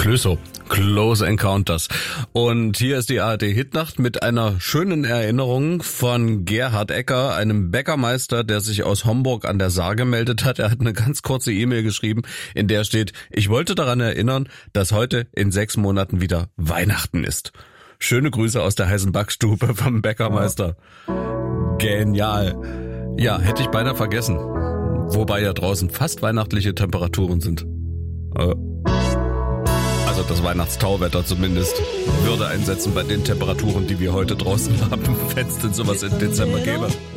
Clüso, Close Encounters. Und hier ist die ARD-Hitnacht mit einer schönen Erinnerung von Gerhard Ecker, einem Bäckermeister, der sich aus Homburg an der Saar gemeldet hat. Er hat eine ganz kurze E-Mail geschrieben, in der steht: Ich wollte daran erinnern, dass heute in 6 Monaten wieder Weihnachten ist. Schöne Grüße aus der heißen Backstube vom Bäckermeister. Genial. Ja, hätte ich beinahe vergessen. Wobei ja draußen fast weihnachtliche Temperaturen sind. Also das Weihnachtstauwetter zumindest würde einsetzen bei den Temperaturen, die wir heute draußen haben, wenn es denn sowas im Dezember gäbe.